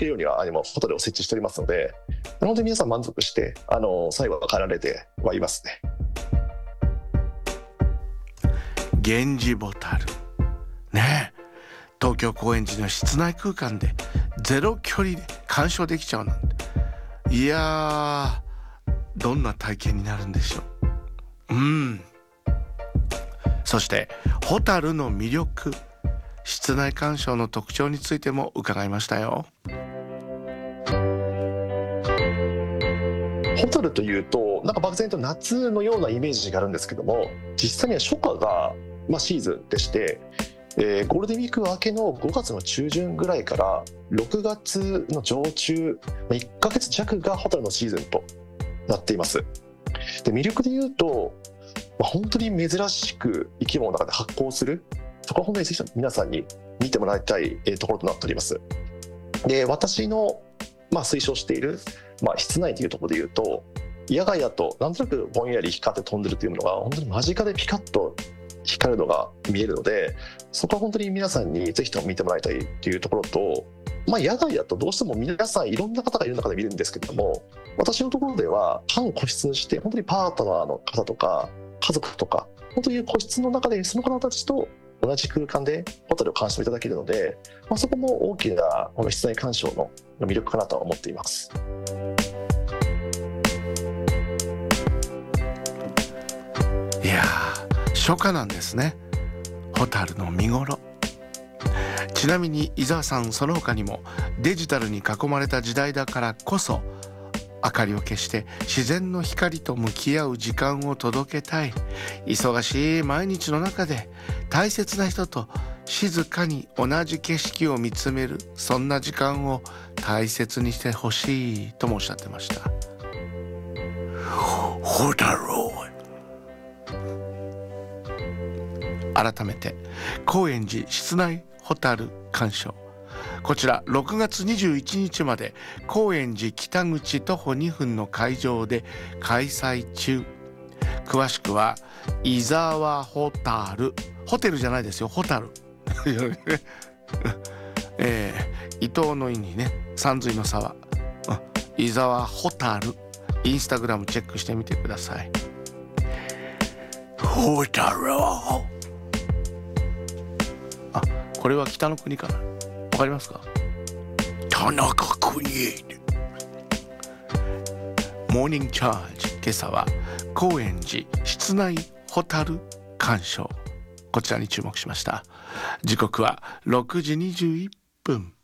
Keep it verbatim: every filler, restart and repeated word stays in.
けるようにはあのホテルを設置しておりますので、本当に皆さん満足してあの最後は帰られてはいますね。 源氏ボタルねえ、東京高円寺の室内空間でゼロ距離で鑑賞できちゃうなんて、いやーどんな体験になるんでしょう。うん。そしてホタルの魅力、室内鑑賞の特徴についても伺いましたよ。 ホタルというとなんか漠然と夏のようなイメージがあるんですけども、実際には初夏が、まあ、シーズンでして、えー、ゴールデンウィーク明けのごがつの中旬ぐらいからろくがつの上中、いっかげつ弱がホタルのシーズンとなっています。で、魅力でいうと、まあ、本当に珍しく生き物の中で発光する、そこは本当にぜひ皆さんに見てもらいたいところとなっております。で、私の、まあ、推奨している、まあ、室内というところでいうと、野外だとなんとなくぼんやり光って飛んでるというものが本当に間近でピカッと光るのが見えるので、そこは本当に皆さんにぜひとも見てもらいたいというところと、まあ、野外だとどうしても皆さんいろんな方がいる中で見るんですけれども、私のところでは半個室にして本当にパートナーの方とか家族とか本当に個室の中でその方たちと同じ空間でホタルを鑑賞いただけるので、まあ、そこも大きなこの室内鑑賞の魅力かなと思っています。 いやー、初夏なんですね、ホタルの見頃。ちなみに伊沢さん、その他にもデジタルに囲まれた時代だからこそ明かりを消して自然の光と向き合う時間を届けたい、忙しい毎日の中で大切な人と静かに同じ景色を見つめる、そんな時間を大切にしてほしいともおっしゃってました。ホタル、改めて高円寺室内ホタル鑑賞、こちらろくがつにじゅういちにちまで高円寺北口徒歩にふんの会場で開催中。詳しくは伊沢ホタル、ホテルじゃないですよ、ホタルえー、伊藤の意にね、三髄の沢、伊沢ホタル、インスタグラムチェックしてみてください。ホタル、あ、これは北の国かな、わかりますか？田中邦衛。モーニングチャージ、今朝は高円寺室内ホタル鑑賞、こちらに注目しました。時刻はろくじにじゅういっぷん。